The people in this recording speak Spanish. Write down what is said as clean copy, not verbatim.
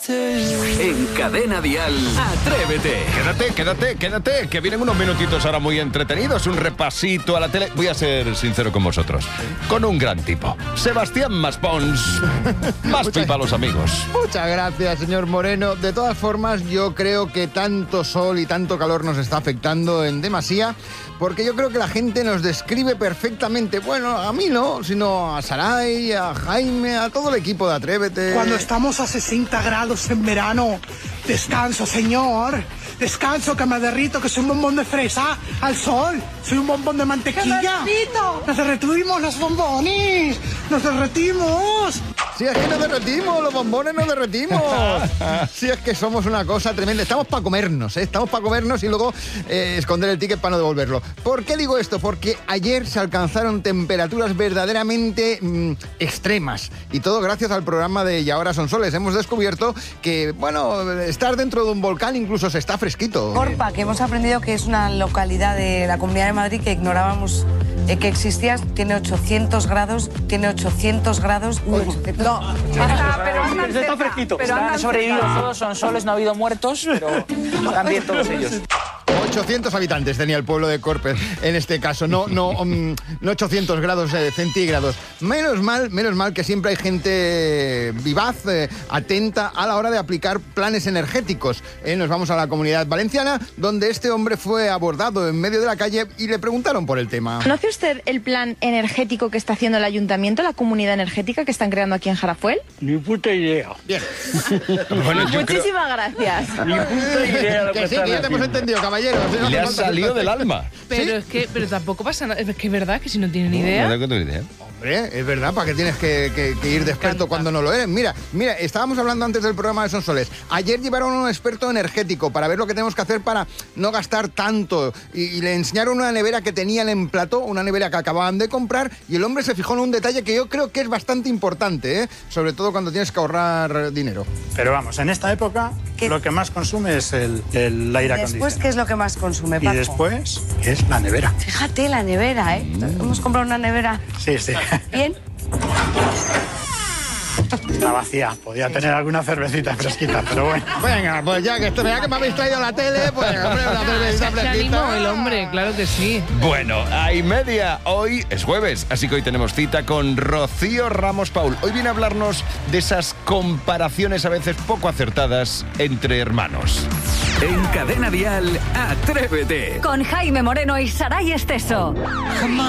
En Cadena Dial, Atrévete. Quédate, que vienen unos minutitos ahora muy entretenidos, un repasito a la tele. Voy a ser sincero con vosotros, con un gran tipo, Sebastián Maspons. Más pipa a los amigos. Muchas gracias, señor Moreno. De todas formas, yo creo que tanto sol y tanto calor nos está afectando en demasía, porque yo creo que la gente nos describe perfectamente, bueno, a mí no, sino a Saray, a Jaime, a todo el equipo de Atrévete. Cuando estamos a 60 grados en verano, descanso, señor. Descanso, que me derrito, que soy un bombón de fresa al sol. Soy un bombón de mantequilla. ¡Nos derretimos los bombones! ¡Nos derretimos! Si es que nos derretimos, los bombones nos derretimos. Si es que somos una cosa tremenda. Estamos para comernos, ¿eh? Estamos para comernos y luego esconder el ticket para no devolverlo. ¿Por qué digo esto? Porque ayer se alcanzaron temperaturas verdaderamente extremas. Y todo gracias al programa de Y Ahora Son Soles. Hemos descubierto que, bueno, estar dentro de un volcán incluso se está fresquito. Corpa, que hemos aprendido que es una localidad de la Comunidad de Madrid que ignorábamos que existía, tiene 800 grados, No, pero andan está fresquito. Pero han sobrevivido todos, son soles, no ha habido muertos, pero están bien todos ellos. 800 habitantes tenía el pueblo de Corpes en este caso, no 800 grados centígrados. Menos mal que siempre hay gente vivaz, atenta a la hora de aplicar planes energéticos. Nos vamos a la Comunidad Valenciana, donde este hombre fue abordado en medio de la calle y le preguntaron por el tema. ¿Conoce usted el plan energético que está haciendo el ayuntamiento, la comunidad energética que están creando aquí en Jarafuel? Ni puta idea. Bien. Bueno, Muchísimas gracias. Ni puta idea lo Que sí, que ya te hemos entendido, caballero. Le ha salido del alma. Pero ¿Sí? pero tampoco pasa nada. Es que es verdad que si no tienen idea. No tengo idea. Hombre, es verdad, ¿para qué tienes que ir de experto cuando no lo eres? Mira, estábamos hablando antes del programa de Sonsoles. Ayer llevaron a un experto energético para ver lo que tenemos que hacer para no gastar tanto. Y le enseñaron una nevera que tenían en plató, una nevera que acababan de comprar, y el hombre se fijó en un detalle que yo creo que es bastante importante, ¿eh? Sobre todo cuando tienes que ahorrar dinero. Pero vamos, en esta época lo que más consume es el aire acondicionado. Después, ¿qué es lo que más consume, Y Paco? después es la nevera. Fíjate, la nevera, ¿eh? Hemos comprado una nevera. Sí, sí. ¿Bien? Está vacía. Podía tener alguna cervecita fresquita, pero bueno. Venga, pues ya que me habéis traído la tele, pues hombre, una cervecita Se animó fresquita. el hombre, claro que sí. Bueno, hay media. Hoy es jueves, así que hoy tenemos cita con Rocío Ramos Paul. Hoy viene a hablarnos de esas comparaciones a veces poco acertadas entre hermanos. En Cadena Dial, Atrévete. Con Jaime Moreno y Saray Esteso.